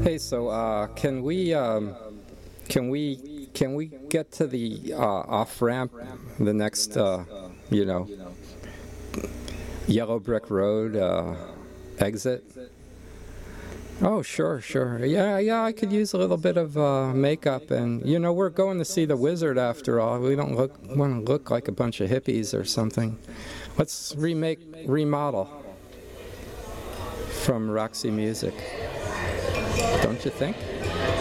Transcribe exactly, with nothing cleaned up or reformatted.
Hey, so uh, can we um, can we can we get to the uh, off ramp, the next uh, you know yellow brick road uh, exit? Oh, sure, sure. Yeah, yeah. I could use a little bit of uh, makeup, and you know we're going to see the wizard after all. We don't look want to look like a bunch of hippies or something. Let's remake remodel from Roxy Music. Don't you think?